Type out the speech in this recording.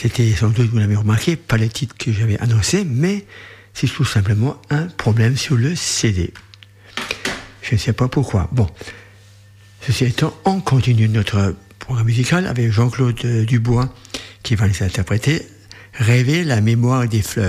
c'était sans doute, vous l'avez remarqué, pas les titres que j'avais annoncés, mais c'est tout simplement un problème sur le CD. Je ne sais pas pourquoi. Bon, ceci étant, on continue notre programme musical avec Jean-Claude Dubois qui va nous interpréter « Rêver la mémoire des fleurs ».